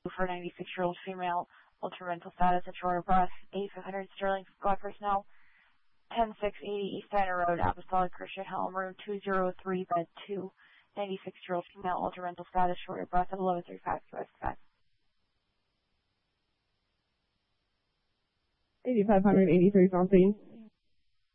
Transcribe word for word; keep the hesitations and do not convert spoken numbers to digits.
for ninety-six-year-old female, ultra mental status at short of breath, eighty-five hundred Sterling Squad personnel, ten six eighty East Center Road, Apostolic Christian Helm, room two oh three, bed two, ninety-six-year-old female, ultra mental status, short of breath at eleven thirty-five Q S. eighty-five hundred eighty-three something.